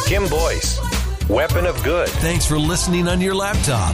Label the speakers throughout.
Speaker 1: Kim Boyce, Weapon of Good.
Speaker 2: Thanks for listening on your laptop.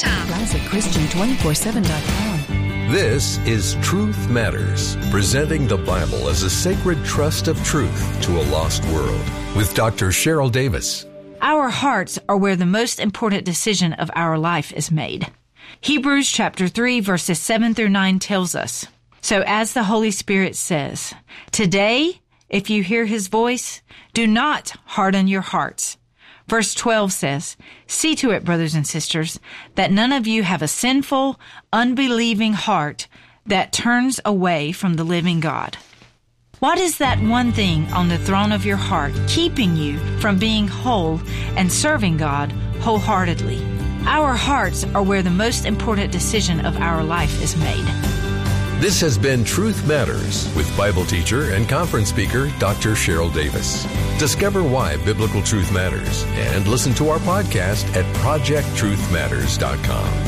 Speaker 3: ClassicChristian247.com.
Speaker 2: This is Truth Matters, presenting the Bible as a sacred trust of truth to a lost world, with Dr. Cheryl Davis.
Speaker 4: Our hearts are where the most important decision of our life is made. Hebrews chapter 3, verses 7 through 9 tells us, "So as the Holy Spirit says, today, if you hear his voice, do not harden your hearts." Verse 12 says, "See to it, brothers and sisters, that none of you have a sinful, unbelieving heart that turns away from the living God." What is that one thing on the throne of your heart keeping you from being whole and serving God wholeheartedly? Our hearts are where the most important decision of our life is made.
Speaker 2: This has been Truth Matters with Bible teacher and conference speaker Dr. Cheryl Davis. Discover why biblical truth matters and listen to our podcast at ProjectTruthMatters.com.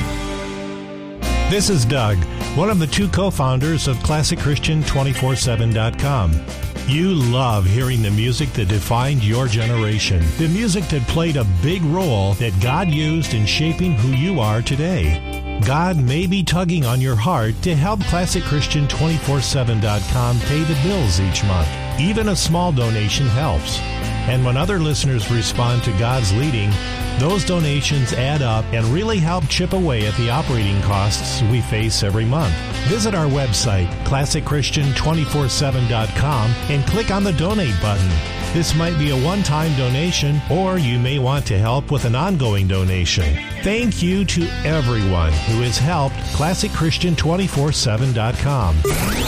Speaker 5: This is Doug, one of the two co-founders of ClassicChristian247.com. You love hearing the music that defined your generation, the music that played a big role that God used in shaping who you are today. God may be tugging on your heart to help ClassicChristian247.com pay the bills each month. Even a small donation helps. And when other listeners respond to God's leading, those donations add up and really help chip away at the operating costs we face every month. Visit our website, ClassicChristian247.com, and click on the Donate button. This might be a one-time donation, or you may want to help with an ongoing donation. Thank you to everyone who has helped ClassicChristian247.com.